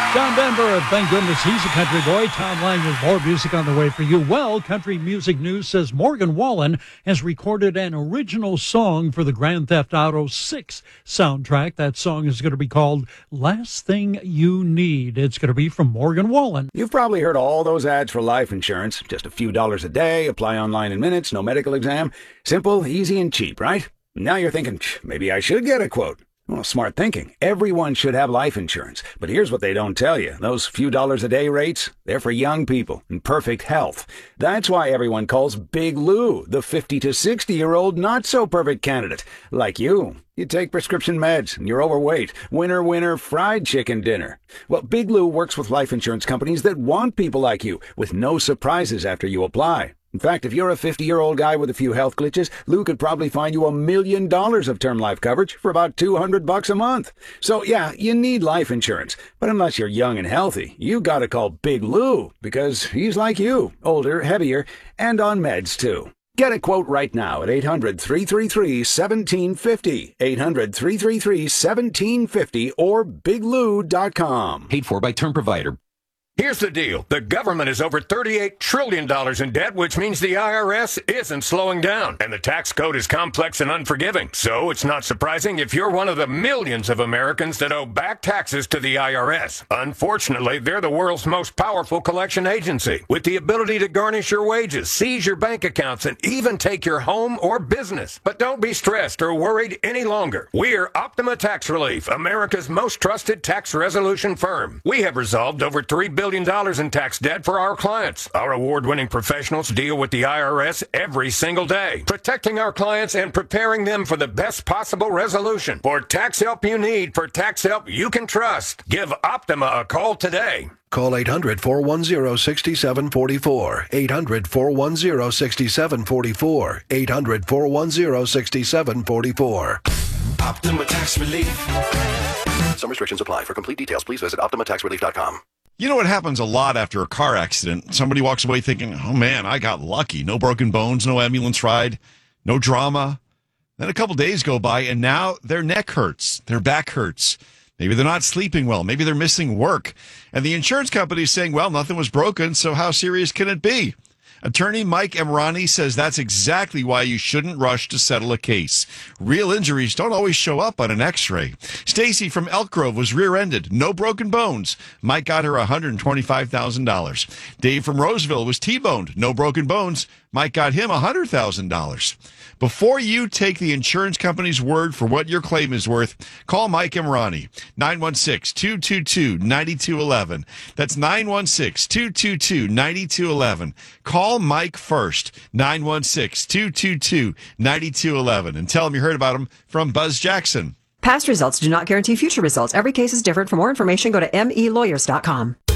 John Denver, thank goodness he's a country boy. Tom Lang with more music on the way for you. Well, Country Music News says Morgan Wallen has recorded an original song for the Grand Theft Auto 6 soundtrack. That song is going to be called Last Thing You Need. It's going to be from Morgan Wallen. You've probably heard all those ads for life insurance. Just a few dollars a day, apply online in minutes, no medical exam. Simple, easy, and cheap, right? Now you're thinking, maybe I should get a quote. Well, smart thinking. Everyone should have life insurance. But here's what they don't tell you. Those few dollars a day rates, they're for young people in perfect health. That's why everyone calls Big Lou the 50 to 60-year-old not-so-perfect candidate. Like you. You take prescription meds, and you're overweight. Winner, winner, fried chicken dinner. Well, Big Lou works with life insurance companies that want people like you, with no surprises after you apply. In fact, if you're a 50-year-old guy with a few health glitches, Lou could probably find you $1 million of term life coverage for about $200 a month. So yeah, you need life insurance. But unless you're young and healthy, you gotta call Big Lou, because he's like you, older, heavier, and on meds too. Get a quote right now at 800-333-1750, 800-333-1750, or biglou.com. Paid for by Term Provider. Here's the deal. The government is over $38 trillion in debt, which means the IRS isn't slowing down. And the tax code is complex and unforgiving. So it's not surprising if you're one of the millions of Americans that owe back taxes to the IRS. Unfortunately, they're the world's most powerful collection agency, with the ability to garnish your wages, seize your bank accounts, and even take your home or business. But don't be stressed or worried any longer. We're Optima Tax Relief, America's most trusted tax resolution firm. We have resolved over $3 billion in tax debt for our clients. Our award-winning professionals deal with the IRS every single day, protecting our clients and preparing them for the best possible resolution. For tax help you need, for tax help you can trust, give Optima a call today. Call 800-410-6744. 800-410-6744. 800-410-6744. Optima Tax Relief. Some restrictions apply. For complete details, please visit OptimaTaxRelief.com. You know what happens a lot after a car accident? Somebody walks away thinking, oh man, I got lucky. No broken bones, no ambulance ride, no drama. Then a couple days go by and now their neck hurts, their back hurts. Maybe they're not sleeping well. Maybe they're missing work. And the insurance company is saying, well, nothing was broken, so how serious can it be? Attorney Mike Emrani says that's exactly why you shouldn't rush to settle a case. Real injuries don't always show up on an x-ray. Stacy from Elk Grove was rear-ended, no broken bones. Mike got her $125,000. Dave from Roseville was T-boned, no broken bones. Mike got him $100,000. Before you take the insurance company's word for what your claim is worth, call Mike Emrani, 916-222-9211. That's 916-222-9211. Call Mike first, 916-222-9211, and tell him you heard about him from Buzz Jackson. Past results do not guarantee future results. Every case is different. For more information, go to melawyers.com.